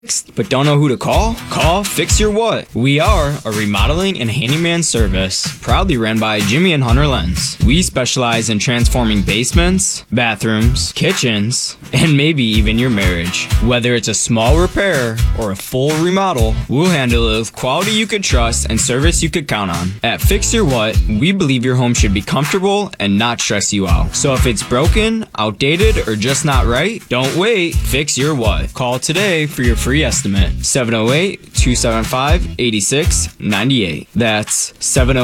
But don't know who to call? Call Fix Your What. We are a remodeling and handyman service, proudly ran by Jimmy and Hunter Lenz. We specialize in transforming basements, bathrooms, kitchens, and maybe even your marriage. Whether it's a small repair or a full remodel, we'll handle it with quality you could trust and service you could count on. At Fix Your What, we believe your home should be comfortable and not stress you out. So if it's broken, outdated, or just not right, don't wait. Fix Your What. Call today for your free estimate. 708-275-8698. That's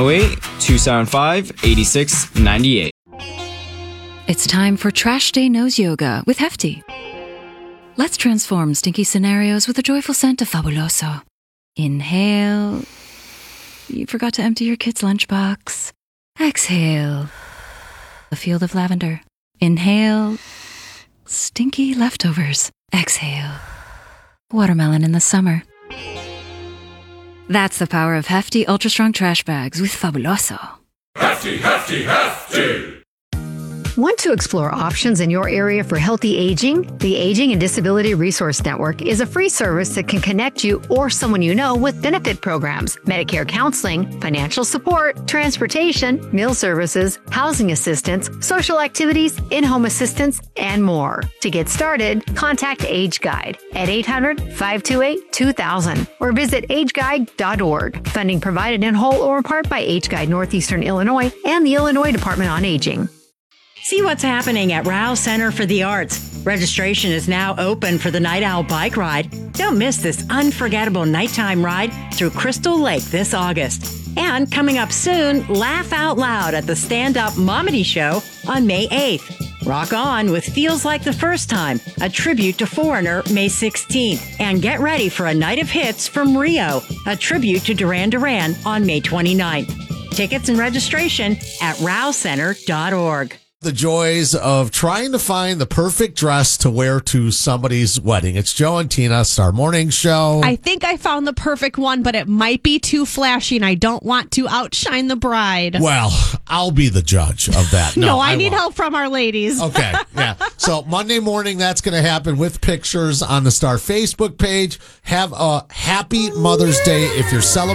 708-275-8698. It's time for Trash Day Nose Yoga with Hefty. Let's transform stinky scenarios with a joyful scent of Fabuloso. Inhale. You forgot to empty your kid's lunchbox. Exhale. A field of lavender. Inhale. Stinky leftovers. Exhale. Watermelon in the summer. That's the power of Hefty Ultra Strong Trash Bags with Fabuloso. Hefty, hefty, hefty! Want to explore options in your area for healthy aging? The Aging and Disability Resource Network is a free service that can connect you or someone you know with benefit programs, Medicare counseling, financial support, transportation, meal services, housing assistance, social activities, in-home assistance, and more. To get started, contact Age Guide at 800-528-2000 or visit ageguide.org. Funding provided in whole or in part by Age Guide Northeastern Illinois and the Illinois Department on Aging. See what's happening at Rouse Center for the Arts. Registration is now open for the Night Owl Bike Ride. Don't miss this unforgettable nighttime ride through Crystal Lake this August. And coming up soon, laugh out loud at the Stand-Up Momedy Show on May 8th. Rock on with Feels Like the First Time, a tribute to Foreigner, May 16th. And get ready for a night of hits from Rio, a tribute to Duran Duran on May 29th. Tickets and registration at rousecenter.org. The joys of trying to find the perfect dress to wear to somebody's wedding. It's Joe and Tina, Star Morning Show. I think I found the perfect one, but it might be too flashy, and I don't want to outshine the bride. Well, I'll be the judge of that. No, I need help from our ladies. Okay, yeah. So Monday morning, that's going to happen with pictures on the Star Facebook page. Have a happy Mother's Day if you're celebrating.